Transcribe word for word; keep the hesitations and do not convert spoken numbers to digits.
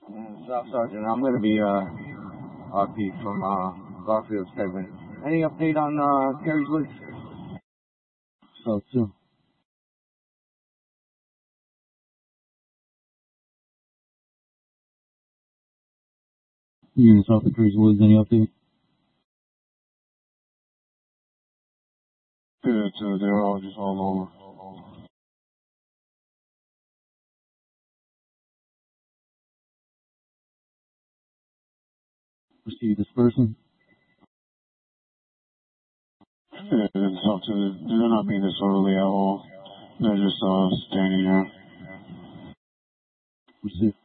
Mm, Staff Sergeant, I'm going to be uh, R P from uh, Garfield segment. Any update on uh, Carrie's Woods? So, too. You in South of Trees Woods, any update? Yeah, too. They're all just all over. Proceed dispersing. Yeah, it's up to the, they're not being disorderly at all. They're just uh, standing there. Proceed.